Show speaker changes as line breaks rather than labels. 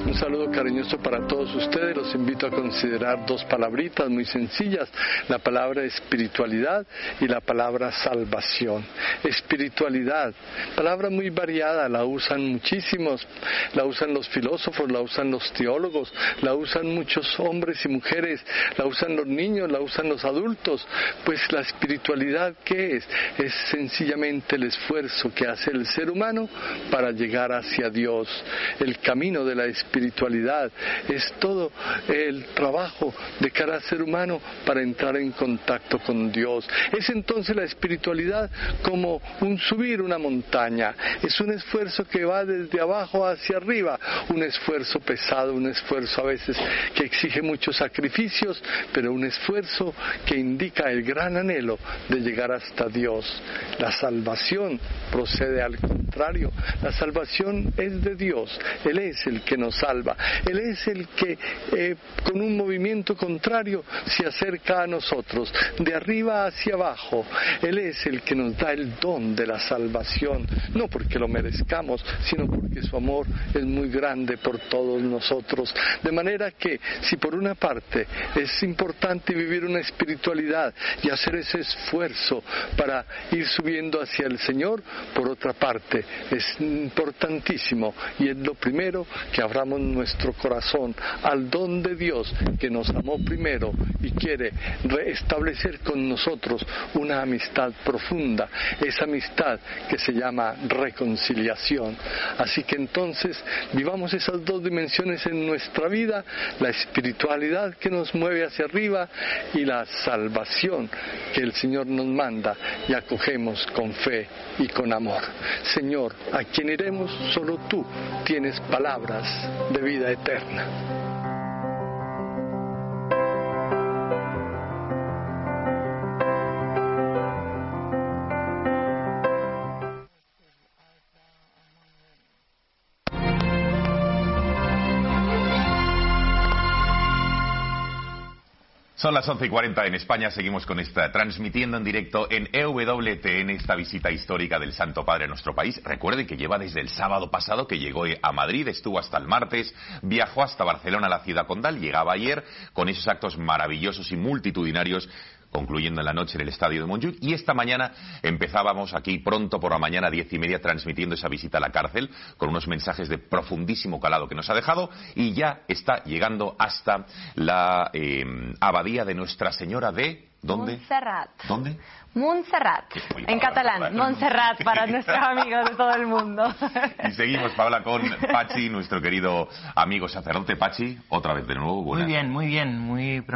Un saludo cariñoso para todos ustedes. Los invito a considerar dos palabritas muy sencillas: la palabra espiritualidad y la palabra salvación. Espiritualidad, palabra muy variada, la usan muchísimos, la usan los filósofos, la usan los teólogos, la usan muchos hombres y mujeres, la usan los niños, la usan los adultos. Pues la espiritualidad, ¿qué es? Es sencillamente el esfuerzo que hace el ser humano para llegar hacia Dios. El camino de la espiritualidad es todo el trabajo de cada ser humano para entrar en contacto con Dios. Es entonces la espiritualidad como un subir una montaña. Es un esfuerzo que va desde abajo hacia arriba, un esfuerzo pesado, un esfuerzo a veces que exige muchos sacrificios, pero un esfuerzo que indica el gran anhelo de llegar hasta Dios. La salvación procede al contrario. La salvación es de Dios. Él es el que nos salva. Él es el que con un movimiento contrario se acerca a nosotros, de arriba hacia abajo. Él es el que nos da el don de la salvación, no porque lo merezcamos, sino porque su amor es muy grande por todos nosotros. De manera que, si por una parte es importante vivir una espiritualidad y hacer ese esfuerzo para ir subiendo hacia el Señor, por otra parte es importantísimo y es lo primero que abramos nuestro corazón al don de Dios, que nos amó primero y quiere restablecer con nosotros una amistad profunda, esa amistad que se llama reconciliación. Así que entonces vivamos esas dos dimensiones en nuestra vida: la espiritualidad que nos mueve hacia arriba y la salvación que el Señor nos manda y acogemos con fe y con amor. Señor, ¿a quién iremos? Solo tú tienes palabras de vida eterna.
Son las 11:40 en España. Seguimos con transmitiendo en directo en EWTN esta visita histórica del Santo Padre a nuestro país. Recuerden que lleva desde el sábado pasado, que llegó a Madrid, estuvo hasta el martes, viajó hasta Barcelona, la ciudad condal, llegaba ayer con esos actos maravillosos y multitudinarios, concluyendo en la noche en el estadio de Montjuïc, y esta mañana empezábamos aquí pronto por la mañana, 10:30, transmitiendo esa visita a la cárcel con unos mensajes de profundísimo calado que nos ha dejado, y ya está llegando hasta la abadía de Nuestra Señora de... ¿Dónde?
Montserrat.
¿Dónde?
Montserrat, en catalán, Montserrat, para nuestros amigos de todo el mundo.
Y seguimos, Paula, con Pachi, nuestro querido amigo sacerdote. Pachi, otra vez de nuevo. Buenas.
Muy bien, muy bien, muy